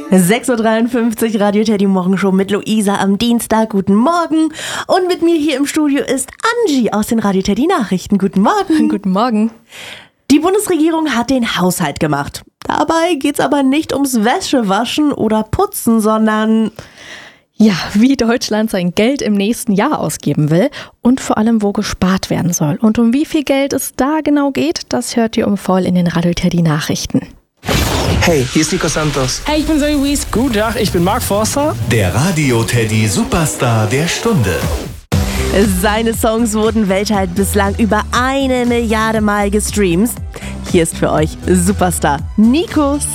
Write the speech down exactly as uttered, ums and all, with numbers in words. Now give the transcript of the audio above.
sechs Uhr dreiundfünfzig, Radio Teddy Morgenshow mit Luisa am Dienstag. Guten Morgen. Und mit mir hier im Studio ist Angie aus den Radio Teddy Nachrichten. Guten Morgen. Guten Morgen. Die Bundesregierung hat den Haushalt gemacht. Dabei geht's aber nicht ums Wäschewaschen oder Putzen, sondern... Ja, wie Deutschland sein Geld im nächsten Jahr ausgeben will und vor allem, wo gespart werden soll. Und um wie viel Geld es da genau geht, das hört ihr um voll in den Radio Teddy Nachrichten. Hey, hier ist Nico Santos. Hey, ich bin Zoe Wies. Guten Tag, ich bin Mark Forster. Der Radio Teddy Superstar der Stunde. Seine Songs wurden weltweit bislang über eine Milliarde Mal gestreamt. Hier ist für euch Superstar Nico